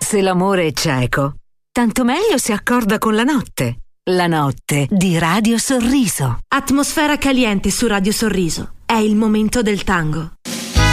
Se l'amore è cieco, tanto meglio si accorda con la notte. La notte di Radio Sorriso. Atmosfera caliente su Radio Sorriso. È il momento del tango.